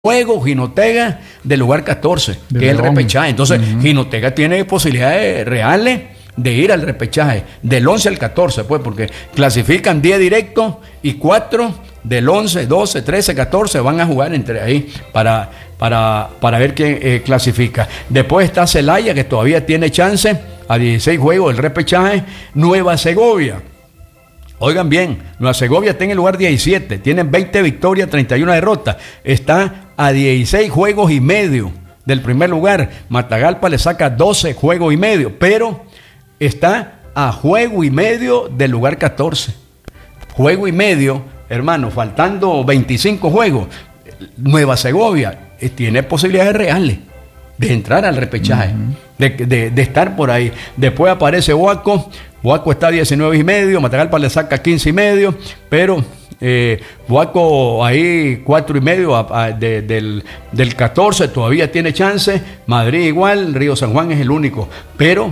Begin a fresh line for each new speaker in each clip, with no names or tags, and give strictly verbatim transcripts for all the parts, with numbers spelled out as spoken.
juego Jinotega del lugar catorce, de que León. Es el repechaje. Entonces, uh-huh. Jinotega tiene posibilidades reales de ir al repechaje, del once al catorce, pues, porque clasifican diez directos y cuatro del once, doce, trece, catorce van a jugar entre ahí para, para, para ver quién eh, clasifica. Después está Celaya, que todavía tiene chance a dieciséis juegos del repechaje. Nueva Segovia. Oigan bien, Nueva Segovia está en el lugar diecisiete, tienen veinte victorias, treinta y una derrotas, está a dieciséis juegos y medio del primer lugar. Matagalpa le saca doce juegos y medio, pero está a juego y medio del lugar catorce. Juego y medio, hermano, faltando veinticinco juegos. Nueva Segovia eh, tiene posibilidades reales de entrar al repechaje, uh-huh. de, de, de estar por ahí. Después aparece Huaco. Huaco está a diecinueve y medio, Matagalpa le saca quince y medio, pero eh, Huaco ahí cuatro y medio a, a, de, del, del catorce todavía tiene chance. Madrid igual, Río San Juan es el único, pero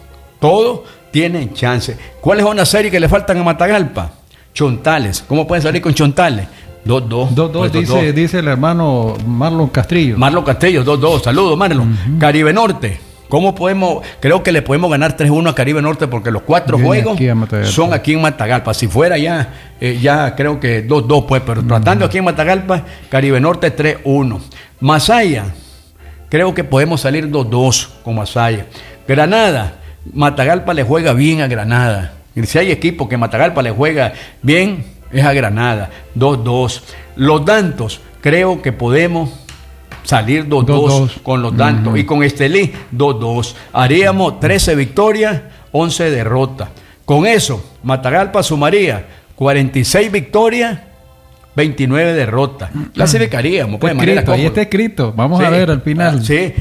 todos tienen chance. ¿Cuál es una serie que le faltan a Matagalpa? Chontales. ¿Cómo pueden salir con Chontales? dos dos.
dos dos, pues, dice, dice el hermano Marlon Castrillo.
Marlon Castrillo, dos dos. Saludos, Marlon. Uh-huh. Caribe Norte. ¿Cómo podemos? Creo que le podemos ganar tres uno a Caribe Norte porque los cuatro Viene juegos aquí son aquí en Matagalpa. Si fuera ya, eh, ya creo que dos dos, pues, pero uh-huh. tratando aquí en Matagalpa, Caribe Norte tres uno. Masaya, creo que podemos salir dos dos con Masaya. Granada, Matagalpa le juega bien a Granada. Y si hay equipo que Matagalpa le juega bien, es a Granada, dos dos. Los Dantos, creo que podemos salir dos dos con los Dantos. Uh-huh. Y con Estelí, dos dos. Haríamos trece victorias, once derrotas. Con eso, Matagalpa sumaría cuarenta y seis victorias, veintinueve derrotas. Clasificaríamos, pues, de manera
cómoda. Ahí está escrito. Vamos sí, a ver al final.
Sí,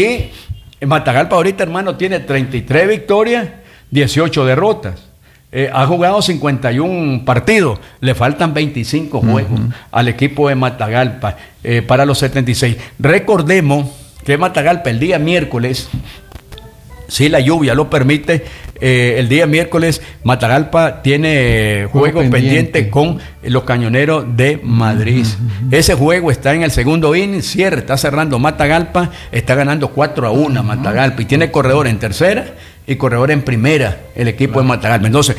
y Matagalpa ahorita, hermano, tiene treinta y tres victorias, dieciocho derrotas. Eh, ha jugado cincuenta y uno partidos, le faltan veinticinco juegos uh-huh. al equipo de Matagalpa eh, para los setenta y seis. Recordemos que Matagalpa el día miércoles, si la lluvia lo permite, eh, el día miércoles Matagalpa tiene juego, juego pendiente. pendiente con los Cañoneros de Madrid. Uh-huh. Ese juego está en el segundo inning, cierre, está cerrando Matagalpa, está ganando cuatro a uno uh-huh. Matagalpa y tiene corredor en tercera y corredor en primera el equipo claro. de Matagalpa. Entonces,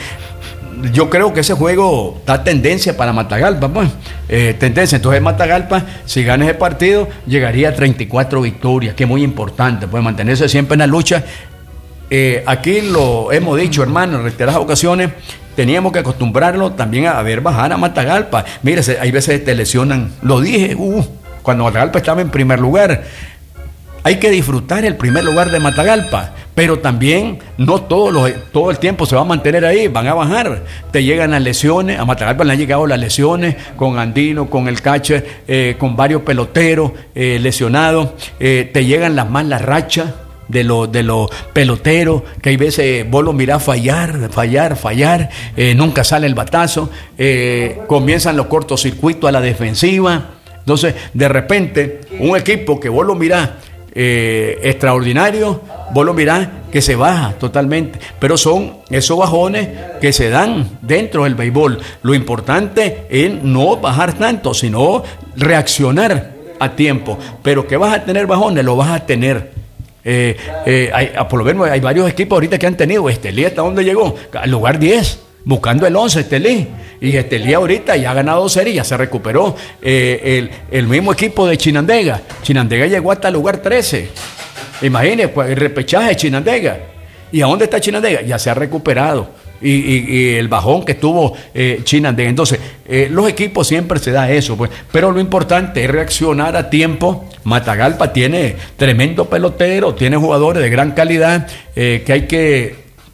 yo creo que ese juego da tendencia para Matagalpa, pues, eh, tendencia. Entonces Matagalpa, si gana ese partido, llegaría a treinta y cuatro victorias, que es muy importante, pues mantenerse siempre en la lucha. Eh, aquí lo hemos dicho, hermano, en reiteradas ocasiones, teníamos que acostumbrarlo también a ver bajar a Matagalpa. Mire, hay veces te lesionan, lo dije, uh, cuando Matagalpa estaba en primer lugar. Hay que disfrutar el primer lugar de Matagalpa, pero también no todo, lo, todo el tiempo se va a mantener ahí, van a bajar. Te llegan las lesiones, a Matagalpa le han llegado las lesiones con Andino, con el catcher, eh, con varios peloteros eh, lesionados. Eh, te llegan las malas rachas de los de los peloteros, que hay veces vos lo mirás fallar, fallar, fallar, eh, nunca sale el batazo, eh, comienzan los cortocircuitos a la defensiva. Entonces, de repente, un equipo que vos lo mirás Eh, extraordinario, vos lo mirás que se baja totalmente, pero son esos bajones que se dan dentro del béisbol. Lo importante es no bajar tanto, sino reaccionar a tiempo. Pero que vas a tener bajones, lo vas a tener. Eh, eh, hay, por lo menos hay varios equipos ahorita que han tenido. Estelí, ¿hasta dónde llegó? Al lugar diez, buscando el once, Estelí. Y Estelí ahorita ya ha ganado series, ya se recuperó. Eh, el, el mismo equipo de Chinandega. Chinandega llegó hasta el lugar trece. Imagínense, pues, el repechaje de Chinandega. ¿Y a dónde está Chinandega? Ya se ha recuperado. Y, y, y el bajón que tuvo eh, Chinandega. Entonces, eh, los equipos siempre se da eso, pues. Pero lo importante es reaccionar a tiempo. Matagalpa tiene tremendo pelotero, tiene jugadores de gran calidad eh, que hay que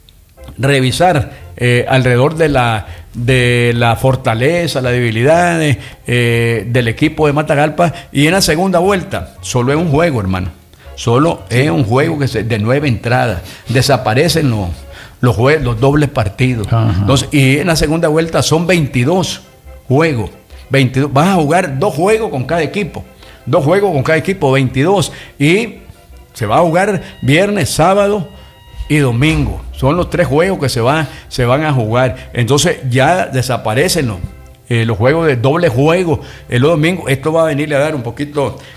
revisar eh, alrededor de la de la fortaleza, la debilidad eh, del equipo de Matagalpa. Y en la segunda vuelta, solo es un juego, hermano. Solo sí. es un juego que se, de nueve entradas. Desaparecen los, los, jue- los dobles partidos. Ajá. Entonces, y en la segunda vuelta son veintidós juegos. veintidós. Vas a jugar dos juegos con cada equipo. Dos juegos con cada equipo, veintidós. Y se va a jugar viernes, sábado y domingo. Son los tres juegos que se, va, se van a jugar. Entonces ya desaparecen los, eh, los juegos de doble juego el domingo. Esto va a venirle a dar un poquito